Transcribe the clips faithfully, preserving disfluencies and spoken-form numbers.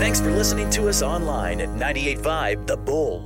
Thanks for listening to us online at ninety-eight point five The Bull.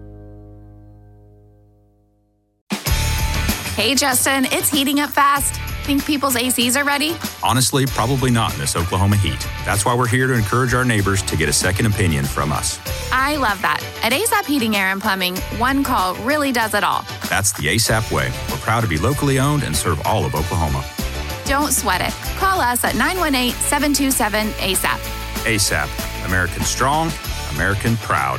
Hey, Justin, it's heating up fast. Think people's A Cs are ready? Honestly, probably not in this Oklahoma heat. That's why we're here to encourage our neighbors to get a second opinion from us. I love that. At ASAP Heating, Air, and Plumbing, one call really does it all. That's the ASAP way. We're proud to be locally owned and serve all of Oklahoma. Don't sweat it. Call us at nine one eight, seven two seven, A S A P. ASAP. American strong, American proud.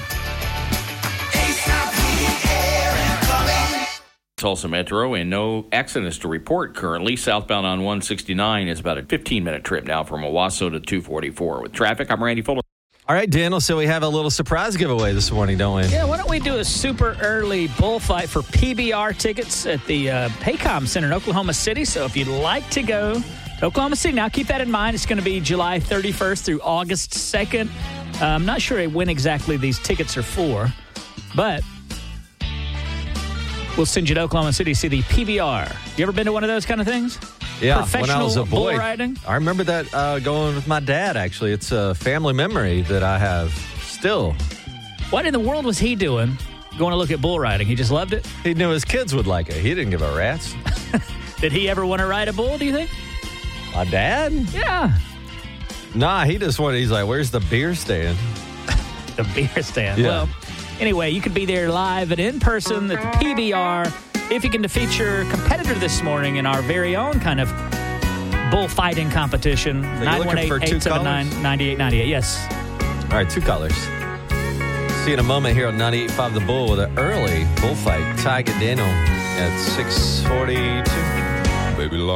Tulsa Metro, and no accidents to report currently. Southbound on one sixty-nine is about a fifteen-minute trip now from Owasso to two forty-four. With traffic, I'm Randy Fuller. All right, Daniel, so we have a little surprise giveaway this morning, don't we? Yeah, why don't we do a super early bullfight for P B R tickets at the uh, Paycom Center in Oklahoma City. So if you'd like to go to Oklahoma City, now keep that in mind. It's going to be July thirty-first through August second. Uh, I'm not sure when exactly these tickets are for, but we'll send you to Oklahoma City to see the P B R. You ever been to one of those kind of things? Yeah, Professional when I was a boy. bull riding? I remember that uh, going with my dad, actually. It's a family memory that I have still. What in the world was he doing going to look at bull riding? He just loved it? He knew his kids would like it. He didn't give a rat's. Did he ever want to ride a bull, do you think? My dad? Yeah. Nah, he just wanted, he's like, where's the beer stand? The beer stand. Yeah. Well, anyway, you could be there live and in person at the P B R if you can defeat your competitor this morning in our very own kind of bullfighting competition. So nine one eight, eight seven nine, nine eight nine eight. Yes. All right, two callers. See you in a moment here on ninety-eight point five The Bull with an early bullfight. Tiger Daniel at six forty-two. Baby,